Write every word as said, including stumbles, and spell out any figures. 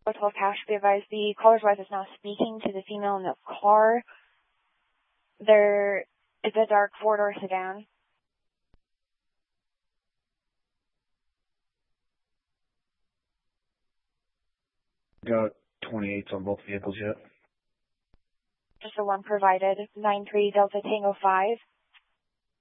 Hotel Cash, be advised the caller's wife is now speaking to the female in the car. There is a dark four-door sedan. Got twenty-eights on both vehicles yet? Just the one provided. nine three Delta Tango five.